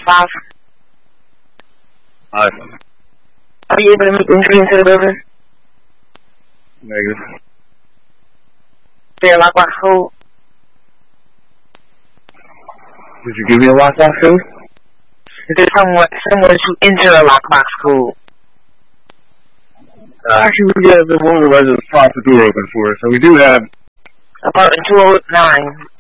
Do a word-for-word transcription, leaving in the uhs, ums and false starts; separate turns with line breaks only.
five.
Alright.
Are you able to make entry into the building?
Negative.
Is there a lockbox code?
Did you give me a lockbox code?
Is there someone, someone to enter a lockbox code?
Uh, actually, we have the one of the residents pop the door open for us, so we do have...
Apartment two oh nine.